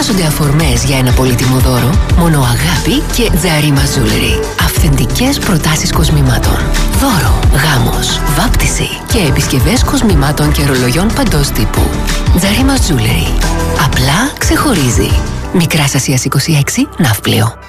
χρειάζονται αφορμές για ένα πολύτιμο δώρο, μόνο αγάπη και Τζαρίμα Jewelry. Αυθεντικές προτάσεις κοσμημάτων. Δώρο, γάμος, βάπτιση και επισκευές κοσμημάτων και ρολογιών παντός τύπου. Τζαρίμα Jewelry. Απλά ξεχωρίζει. Μικράς Ασίας 26, Ναύπλιο.